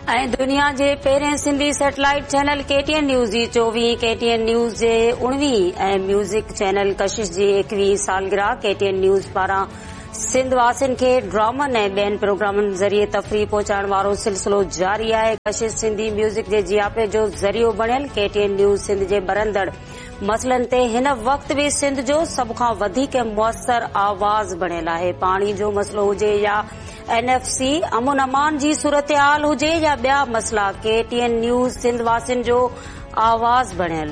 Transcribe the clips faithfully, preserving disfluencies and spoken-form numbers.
ऐं दुनिया जे पहिरें Sindhi satellite channel KTN news जी चोवीह, केटीएन न्यूज़ जे उणिवीह ऐं म्यूज़िक चैनल कशिश जी एकवीह सालगिरह केटीएन न्यूज़ पारां सिंध वासियुनि खे ड्रामनि ऐं ॿियनि प्रोग्रामनि ज़रिए तफ़रीह पहुचाइण वारो सिलसिलो जारी आहे। कशिश सिंधी म्यूज़िक जे जियापे जो ज़रियो बणियल केटीएन न्यूज़ सिंध जे बरंदड़ मसइलनि ते हिन वक़्त बि सिंध जो सभ खां वधीक मुअसर आवाज़ बणियल आहे। पाणी जो मसइलो हुजे या एनएफसी अमन अमान जी सूरतहाल हुजे या ॿिया मसइला, केटीएन न्यूज़ सिंध वासियुनि जो आवाज़ बणियल।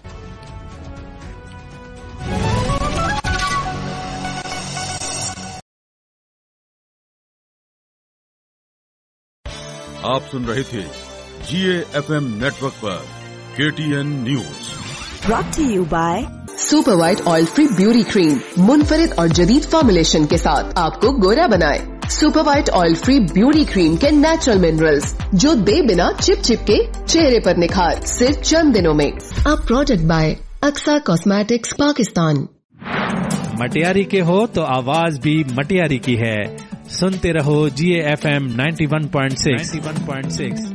आप सुन रहे थे जीए एफएम नेटवर्क पर KTN news. Brought to you by super white oil free beauty cream मुनफरिद और जदीद फॉर्मुलेशन के साथ आपको गोरा बनाए। Super white oil free beauty cream के नेचुरल मिनरल्स जो दे बिना चिप चिप के चेहरे पर निखार सिर्फ चंद दिनों में। अब product bye Aqsa cosmetics Pakistan. Matiari के हो तो आवाज भी मटियारी की है। सुनते रहो जीए FM ninety one point six.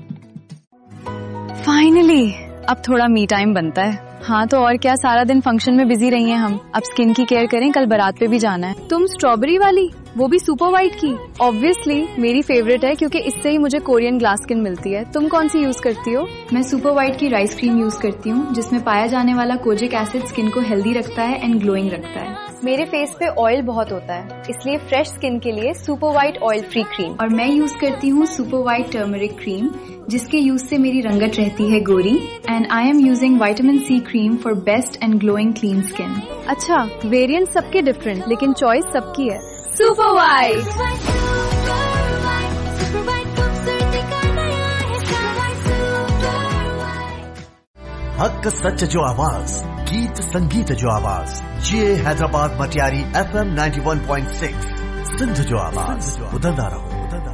Finally अब थोड़ा मी टाइम बनता है। हाँ तो और क्या, सारा दिन फंक्शन में बिजी रही हैं हम। अब स्किन की केयर करें, कल बारात पे भी जाना है। तुम स्ट्रॉबेरी वाली, वो भी सुपर वाइट की? ऑब्वियसली मेरी फेवरेट है क्योंकि इससे ही मुझे कोरियन ग्लास स्किन मिलती है। तुम कौन सी यूज करती हो? मैं सुपर वाइट की राइस क्रीम यूज करती हूँ जिसमें पाया जाने वाला कोजिक एसिड स्किन को हेल्दी रखता है एंड ग्लोइंग रखता है। मेरे फेस पे ऑयल बहुत होता है, इसलिए फ्रेश स्किन के लिए super white oil free cream. और मैं यूज करती हूँ सुपर वाइट टर्मरिक क्रीम जिसके यूज से मेरी रंगत रहती है गोरी। And I am using vitamin C cream for best and glowing clean skin. अच्छा, वेरिएंट सबके डिफरेंट लेकिन चॉइस सबकी है। Super white. हक सच जो आवाज, गीत संगीत जो आवाज, ये Hyderabad Matiari FM ninety one point six Sindh जो आवाज। ॿुधंदा रहो।